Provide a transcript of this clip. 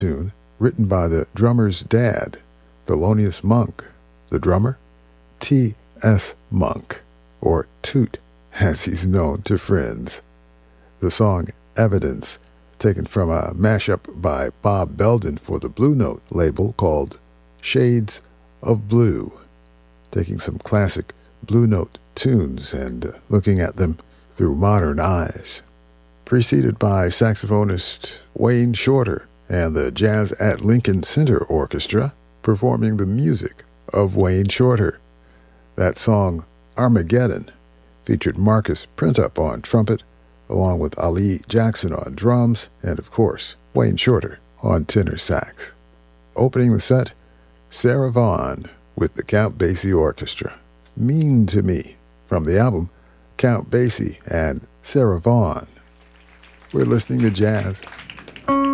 tune written by the drummer's dad, Thelonious Monk. The drummer? T.S. Monk, or Toot, as he's known to friends. The song Evidence, taken from a mashup by Bob Belden for the Blue Note label called Shades of Blue, taking some classic Blue Note tunes and looking at them through modern eyes. Preceded by saxophonist Wayne Shorter and the Jazz at Lincoln Center Orchestra performing the music of Wayne Shorter. That song, Armageddon, featured Marcus Printup on trumpet, along with Ali Jackson on drums, and of course, Wayne Shorter on tenor sax. Opening the set, Sarah Vaughan with the Count Basie Orchestra. Mean to Me, from the album Count Basie and Sarah Vaughan. We're listening to jazz